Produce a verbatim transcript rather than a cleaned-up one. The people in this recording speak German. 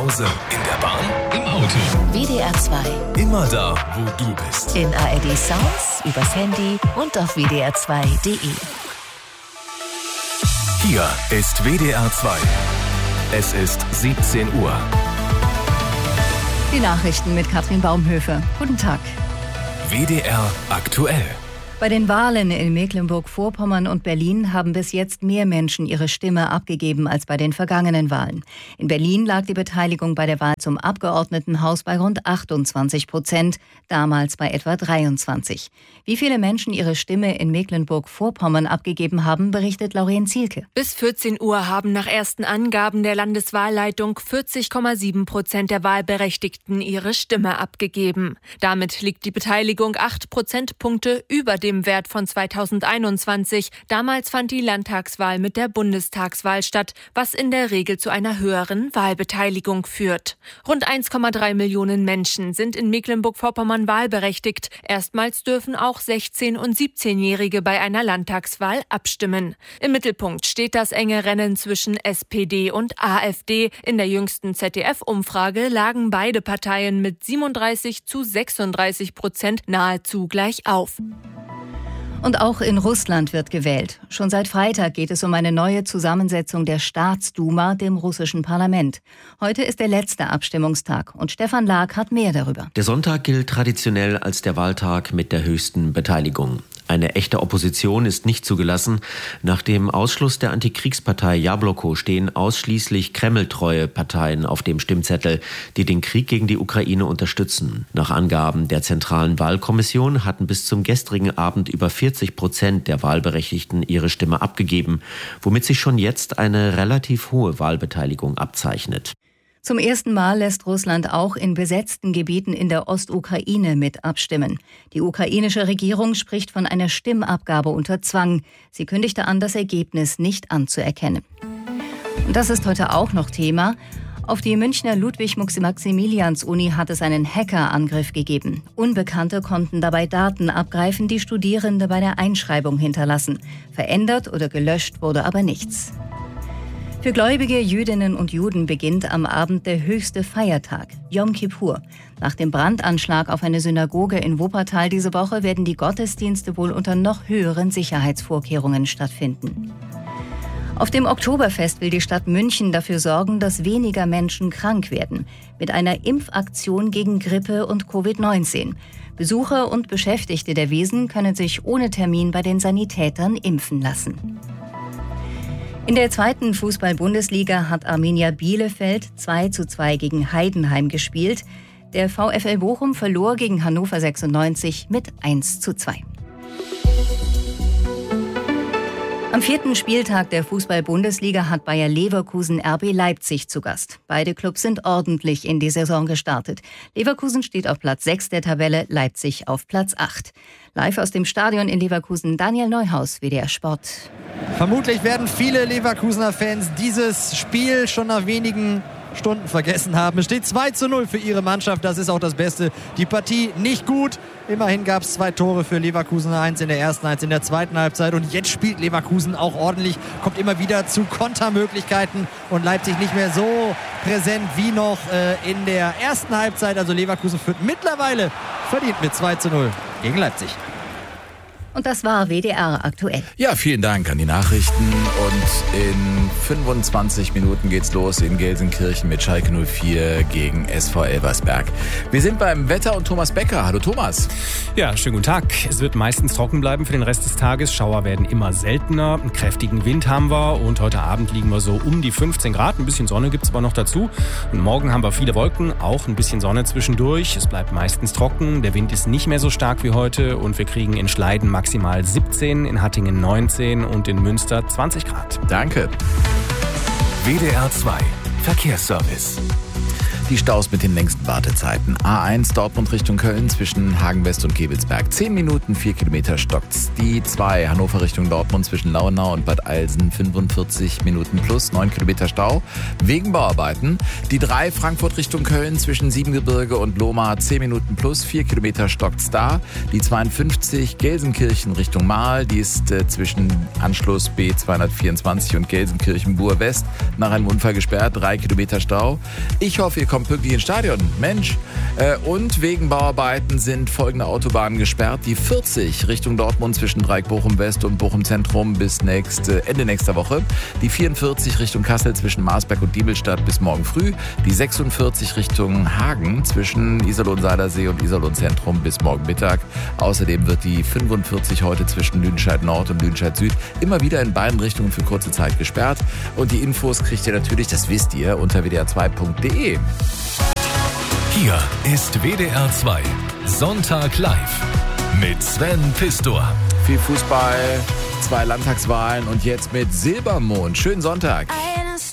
Hause, in der Bahn, im Auto. W D R zwei. Immer da, wo du bist. In A R D Sounds, übers Handy und auf W D R zwei Punkt D E. Hier ist W D R zwei. Es ist siebzehn Uhr. Die Nachrichten mit Katrin Baumhöfe. Guten Tag. W D R aktuell. Bei den Wahlen in Mecklenburg-Vorpommern und Berlin haben bis jetzt mehr Menschen ihre Stimme abgegeben als bei den vergangenen Wahlen. In Berlin lag die Beteiligung bei der Wahl zum Abgeordnetenhaus bei rund achtundzwanzig Prozent, damals bei etwa dreiundzwanzig. Wie viele Menschen ihre Stimme in Mecklenburg-Vorpommern abgegeben haben, berichtet Lauren Zielke. Bis vierzehn Uhr haben nach ersten Angaben der Landeswahlleitung vierzig Komma sieben Prozent der Wahlberechtigten ihre Stimme abgegeben. Damit liegt die Beteiligung acht Prozentpunkte über dem Wert von zweitausendeinundzwanzig. Damals fand die Landtagswahl mit der Bundestagswahl statt, was in der Regel zu einer höheren Wahlbeteiligung führt. Rund eins Komma drei Millionen Menschen sind in Mecklenburg-Vorpommern wahlberechtigt. Erstmals dürfen auch sechzehn- und siebzehnjährige bei einer Landtagswahl abstimmen. Im Mittelpunkt steht das enge Rennen zwischen S P D und AfD. In der jüngsten Z D F-Umfrage lagen beide Parteien mit siebenunddreißig zu sechsunddreißig Prozent nahezu gleich auf. Und auch in Russland wird gewählt. Schon seit Freitag geht es um eine neue Zusammensetzung der Staatsduma, dem russischen Parlament. Heute ist der letzte Abstimmungstag und Stefan Lag hat mehr darüber. Der Sonntag gilt traditionell als der Wahltag mit der höchsten Beteiligung. Eine echte Opposition ist nicht zugelassen. Nach dem Ausschluss der Antikriegspartei Jabloko stehen ausschließlich kremltreue Parteien auf dem Stimmzettel, die den Krieg gegen die Ukraine unterstützen. Nach Angaben der Zentralen Wahlkommission hatten bis zum gestrigen Abend über vierzig Prozent der Wahlberechtigten ihre Stimme abgegeben, womit sich schon jetzt eine relativ hohe Wahlbeteiligung abzeichnet. Zum ersten Mal lässt Russland auch in besetzten Gebieten in der Ostukraine mit abstimmen. Die ukrainische Regierung spricht von einer Stimmabgabe unter Zwang. Sie kündigte an, das Ergebnis nicht anzuerkennen. Und das ist heute auch noch Thema. Auf die Münchner Ludwig-Maximilians-Uni hat es einen Hackerangriff gegeben. Unbekannte konnten dabei Daten abgreifen, die Studierende bei der Einschreibung hinterlassen. Verändert oder gelöscht wurde aber nichts. Für gläubige Jüdinnen und Juden beginnt am Abend der höchste Feiertag, Yom Kippur. Nach dem Brandanschlag auf eine Synagoge in Wuppertal diese Woche werden die Gottesdienste wohl unter noch höheren Sicherheitsvorkehrungen stattfinden. Auf dem Oktoberfest will die Stadt München dafür sorgen, dass weniger Menschen krank werden. Mit einer Impfaktion gegen Grippe und Covid neunzehn. Besucher und Beschäftigte der Wiesn können sich ohne Termin bei den Sanitätern impfen lassen. In der zweiten Fußball-Bundesliga hat Arminia Bielefeld zwei zu zwei gegen Heidenheim gespielt. Der VfL Bochum verlor gegen Hannover sechsundneunzig mit eins zu zwei. Am vierten Spieltag der Fußball-Bundesliga hat Bayer Leverkusen R B Leipzig zu Gast. Beide Clubs sind ordentlich in die Saison gestartet. Leverkusen steht auf Platz sechs der Tabelle, Leipzig auf Platz acht. Live aus dem Stadion in Leverkusen, Daniel Neuhaus, W D R Sport. Vermutlich werden viele Leverkusener Fans dieses Spiel schon nach wenigen Stunden vergessen haben. Es steht zwei zu null für ihre Mannschaft, das ist auch das Beste. Die Partie nicht gut. Immerhin gab es zwei Tore für Leverkusen, eins in der ersten, eins in der zweiten Halbzeit. Und jetzt spielt Leverkusen auch ordentlich, kommt immer wieder zu Kontermöglichkeiten und Leipzig nicht mehr so präsent wie noch äh, in der ersten Halbzeit. Also Leverkusen führt mittlerweile verdient mit zwei zu null gegen Leipzig. Und das war W D R aktuell. Ja, vielen Dank an die Nachrichten. Und in fünfundzwanzig Minuten geht's los in Gelsenkirchen mit Schalke null vier gegen S V Elversberg. Wir sind beim Wetter und Thomas Becker. Hallo Thomas. Ja, schönen guten Tag. Es wird meistens trocken bleiben für den Rest des Tages. Schauer werden immer seltener. Einen kräftigen Wind haben wir. Und heute Abend liegen wir so um die fünfzehn Grad. Ein bisschen Sonne gibt's aber noch dazu. Und morgen haben wir viele Wolken, auch ein bisschen Sonne zwischendurch. Es bleibt meistens trocken. Der Wind ist nicht mehr so stark wie heute. Und wir kriegen in Schleiden maximal siebzehn, in Hattingen neunzehn und in Münster zwanzig Grad. Danke. W D R zwei Verkehrsservice. Die Staus mit den längsten Wartezeiten. A eins Dortmund Richtung Köln zwischen Hagen-West und Kebelsberg. zehn Minuten, vier Kilometer stockt's. Die zwei Hannover Richtung Dortmund zwischen Lauenau und Bad Eilsen. fünfundvierzig Minuten plus, neun Kilometer Stau. Wegen Bauarbeiten. Die drei Frankfurt Richtung Köln zwischen Siebengebirge und Lohmar. zehn Minuten plus, vier Kilometer stockt's da. Die zweiundfünfzig Gelsenkirchen Richtung Mahl. Die ist äh, zwischen Anschluss B zweihundertvierundzwanzig und Gelsenkirchen-Bur West nach einem Unfall gesperrt. drei Kilometer Stau. Ich hoffe, ihr kommt pünktlich ins Stadion. Mensch. Äh, und wegen Bauarbeiten sind folgende Autobahnen gesperrt. Die vierzig Richtung Dortmund zwischen Dreieck-Bochum West und Bochum Zentrum bis nächste, Ende nächster Woche. Die vierundvierzig Richtung Kassel zwischen Marsberg und Diebelstadt bis morgen früh. Die sechsundvierzig Richtung Hagen zwischen Iserlohn-Seilersee und Iserlohn-Zentrum bis morgen Mittag. Außerdem wird die fünfundvierzig heute zwischen Lüdenscheid Nord und Lüdenscheid Süd immer wieder in beiden Richtungen für kurze Zeit gesperrt. Und die Infos kriegt ihr natürlich, das wisst ihr, unter w d r zwei punkt d e. Hier ist W D R zwei Sonntag live mit Sven Pistor. Viel Fußball, zwei Landtagswahlen und jetzt mit Silbermond. Schönen Sonntag. Eines